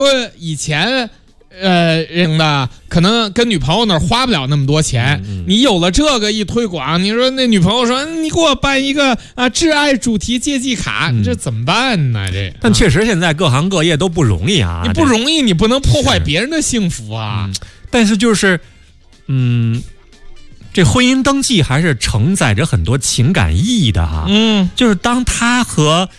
以前人的可能跟女朋友那儿花不了那么多钱，你有了这个一推广，你说那女朋友说你给我办一个挚爱主题借记卡，这怎么办呢？这但确实现在各行各业都不容易啊， 你不容易，你不能破坏别人的幸福啊。 但是就是这婚姻登记还是承载着很多情感意义的哈。就是当他和